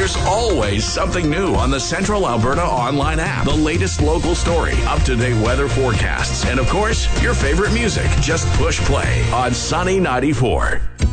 There's always something new on the Central Alberta online app. The latest local story, up-to-date weather forecasts, and of course, your favorite music. Just push play on Sunny 94.